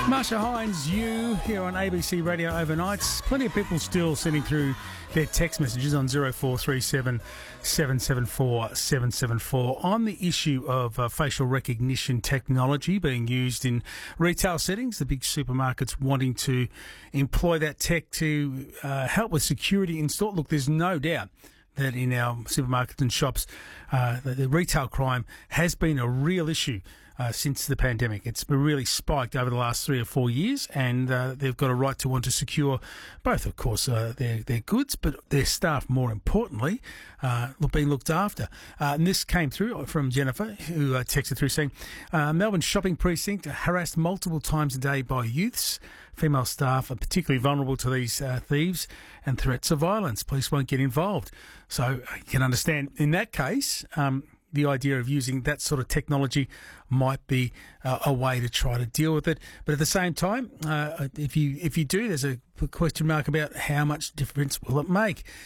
Marsha Hines, you here on ABC Radio Overnights. Plenty of people still sending through their text messages on 0437 774 774 on the issue of facial recognition technology being used in retail settings. The big supermarkets wanting to employ that tech to help with security in store. Look, there's no doubt that in our supermarkets and shops, the retail crime has been a real issue since the pandemic. It's really spiked over the last 3 or 4 years, and they've got a right to want to secure both, of course, their goods, but their staff, more importantly, being looked after. And this came through from Jennifer, who texted through saying, Melbourne shopping precinct harassed multiple times a day by youths. Female staff are particularly vulnerable to these thieves and threats of violence. Police won't get involved. So you can understand in that case, the idea of using that sort of technology might be a way to try to deal with it. But at the same time, if you do, there's a question mark about how much difference will it make.